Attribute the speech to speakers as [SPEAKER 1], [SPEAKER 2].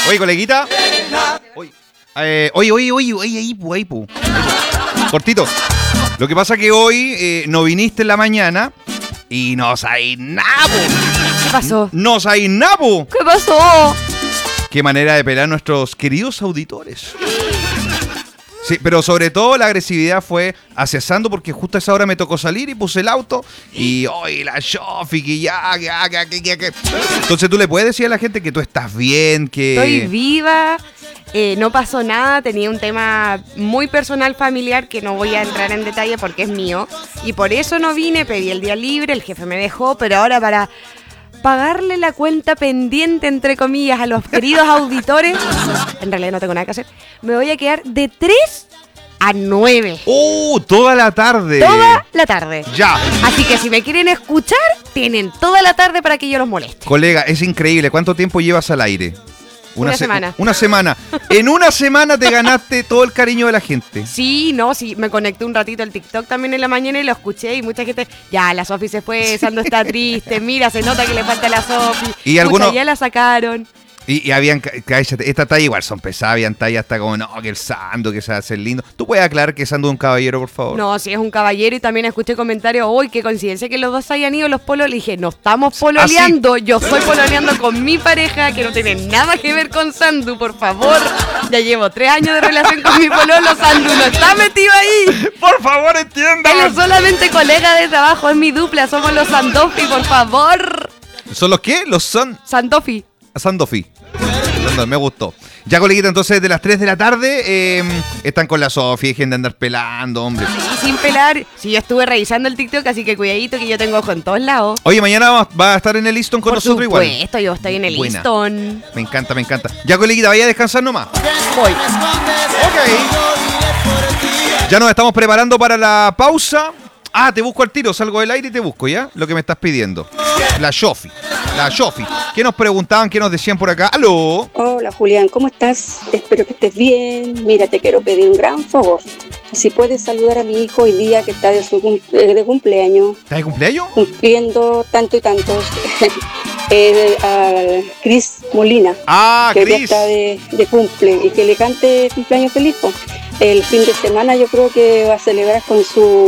[SPEAKER 1] Oye, coleguita. Oye, cortito. Lo que pasa que hoy no viniste en la mañana y no sabéis nada, po.
[SPEAKER 2] ¿Qué pasó?
[SPEAKER 1] No sabéis nada, po.
[SPEAKER 2] ¿Qué pasó?
[SPEAKER 1] Qué manera de pelar a nuestros queridos auditores. Sí, pero sobre todo la agresividad fue hacia Sandu porque justo a esa hora me tocó salir y puse el auto y hoy la Shofi que ya. Entonces tú le puedes decir a la gente que tú estás bien, que...
[SPEAKER 2] Estoy viva, no pasó nada, tenía un tema muy personal familiar que no voy a entrar en detalle porque es mío y por eso no vine, pedí el día libre, el jefe me dejó, pero ahora para pagarle la cuenta pendiente, entre comillas, a los queridos auditores, en realidad no tengo nada que hacer, me voy a quedar de 3 a 9.
[SPEAKER 1] Toda la tarde.
[SPEAKER 2] Toda la tarde.
[SPEAKER 1] Ya.
[SPEAKER 2] Así que si me quieren escuchar, tienen toda la tarde para que yo los moleste.
[SPEAKER 1] Colega, es increíble. ¿Cuánto tiempo llevas al aire?
[SPEAKER 2] Una semana.
[SPEAKER 1] Una semana. En una semana te ganaste todo el cariño de la gente.
[SPEAKER 2] Sí, me conecté un ratito al TikTok también en la mañana y lo escuché y mucha gente, ya, la Sofi se fue, Sandu está triste, mira, se nota que le falta a la Sofi.
[SPEAKER 1] Y algunos...
[SPEAKER 2] ya la sacaron.
[SPEAKER 1] Y habían, esta talla igual son pesadas, habían tallas hasta como, no, que el Sandu, que se va a hacer lindo. ¿Tú puedes aclarar que Sandu es un caballero, por favor?
[SPEAKER 2] No, sí es un caballero y también escuché comentarios, uy, qué coincidencia que los dos hayan ido los polos. Le dije, no estamos pololeando, yo estoy pololeando con mi pareja, que no tiene nada que ver con Sandu, por favor. Ya llevo 3 años de relación con mi pololo, Sandu no está metido ahí.
[SPEAKER 1] Por favor, entiendan.
[SPEAKER 2] Él es solamente colega de trabajo, es mi dupla, somos los Sandofi, por favor.
[SPEAKER 1] ¿Son los qué? Los
[SPEAKER 2] Sandofi.
[SPEAKER 1] Sandofi. Me gustó. Ya, coleguita, entonces de las 3 de la tarde están con la Sofi, dejen de andar pelando, hombre.
[SPEAKER 2] Sí, sin pelar. Sí, yo estuve revisando el TikTok, así que cuidadito que yo tengo ojo en todos lados.
[SPEAKER 1] Oye, mañana va a estar en el Easton con nosotros igual.
[SPEAKER 2] Por supuesto, yo estoy en el
[SPEAKER 1] Buena.
[SPEAKER 2] Easton.
[SPEAKER 1] Me encanta. Ya, coleguita, vaya a descansar nomás.
[SPEAKER 2] Voy.
[SPEAKER 1] Ok. Ya nos estamos preparando para la pausa. Te busco al tiro, salgo del aire y te busco, ¿ya? Lo que me estás pidiendo. La Shofi. ¿Qué nos preguntaban, qué nos decían por acá? ¡Aló!
[SPEAKER 3] Hola Julián, ¿cómo estás? Espero que estés bien. Mira, te quiero pedir un gran favor. Si puedes saludar a mi hijo hoy día que está de cumpleaños.
[SPEAKER 1] ¿Estás de cumpleaños?
[SPEAKER 3] Cumpliendo tanto y tantos. A Cris Molina. Que
[SPEAKER 1] Cris.
[SPEAKER 3] ya está de cumple y que le cante cumpleaños feliz. El fin de semana yo creo que va a celebrar con su